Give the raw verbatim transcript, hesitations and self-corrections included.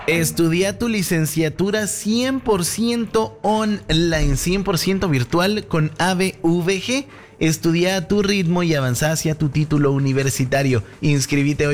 Estudia tu licenciatura cien por ciento online, cien por ciento virtual con A B V G. Estudia a tu ritmo y avanza hacia tu título universitario. Inscríbete hoy.